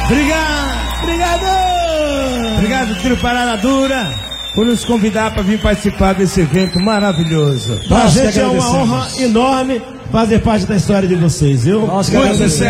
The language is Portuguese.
Obrigado, Trio Parada Dura, por nos convidar para vir participar desse evento maravilhoso. Pra gente é uma honra enorme fazer parte da história de vocês, viu? Muito sucesso.